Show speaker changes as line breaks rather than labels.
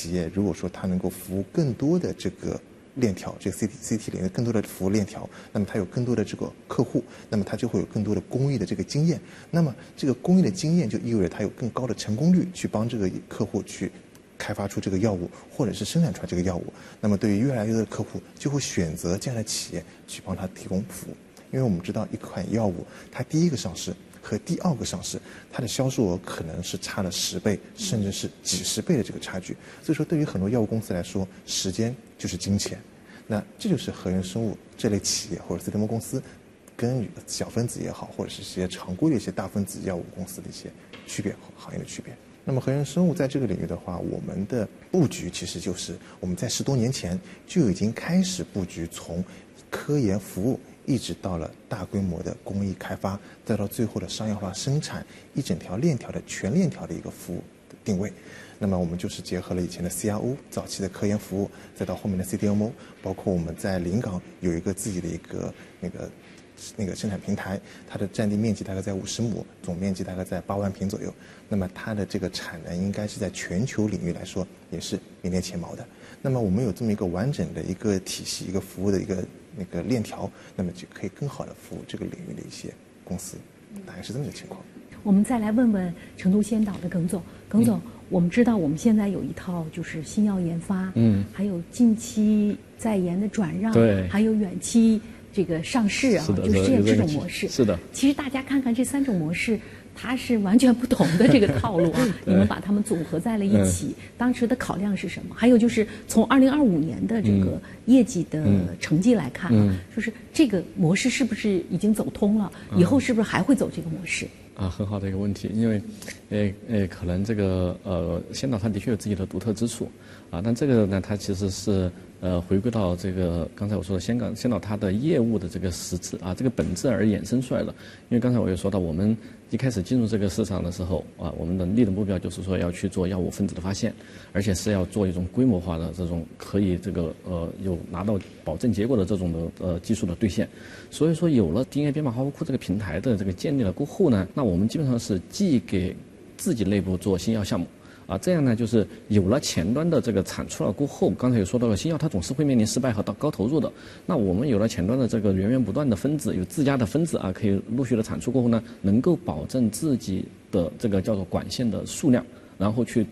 企业如果说它能够服务更多的这个链条，这个 CT 里面更多的服务链条，那么它有更多的这个客户，那么它就会有更多的公益的这个经验。那么这个公益的经验就意味着它有更高的成功率去帮这个客户去开发出这个药物，或者是生产出来这个药物。那么对于越来越多的客户就会选择这样的企业去帮他提供服务，因为我们知道一款药物它第一个上市和第二个上市，它的销售额可能是差了10倍，甚至是几十倍的这个差距。所以说，对于很多药物公司来说，时间就是金钱。那这就是和源生物这类企业或者 CDMO 公司跟小分子也好，或者是一些常规的一些大分子药物公司的一些区别，行业的区别。那么和源生物在这个领域的话，我们的布局其实就是我们在10多年前就已经开始布局，从科研服务一直到了大规模的工艺开发，再到最后的商业化生产，一整条链条的全链条的一个服务的定位。那么我们就是结合了以前的 CRO 早期的科研服务，再到后面的 CDMO， 包括我们在临港有一个自己的一个那个生产平台，它的占地面积大概在50亩，总面积大概在8万瓶左右。那么它的这个产能应该是在全球领域来说也是名列前茅的。那么我们有这么一个完整的一个体系，一个服务的一个那个链条，那么就可以更好的服务这个领域的一些公司，大概是这么个情况。
我们再来问问成都先导的耿总，耿总，我们知道我们现在有一套就是新药研发，还有近期在研的转让，
对，
还有远期这个上市啊，就是这种模式。
是的。
其实大家看看这3种模式，它是完全不同的这个套路啊。你们把它们组合在了一起，当时的考量是什么？还有就是从2025年的这个业绩的成绩来看啊，就是这个模式是不是已经走通了？以后是不是还会走这个模式？
很好的一个问题，因为可能这个先导它的确有自己的独特之处啊，但这个呢，它其实是回归到这个刚才我说的先导它的业务的这个实质啊，这个本质而衍生出来的。因为刚才我也说到，我们一开始进入这个市场的时候啊，我们的立的目标就是说要去做药物分子的发现，而且是要做一种规模化的这种可以这个有拿到保证结果的这种的技术的兑现。所以说有了 DNA 编码化合物库这个平台的这个建立了过后呢，那我们基本上是既给自己内部做新药项目啊，这样呢就是有了前端的这个产出了过后，刚才也说到了，新药它总是会面临失败和高投入的。那我们有了前端的这个源源不断的分子，有自家的分子啊，可以陆续的产出过后呢，能够保证自己的这个叫做管线的数量，然后去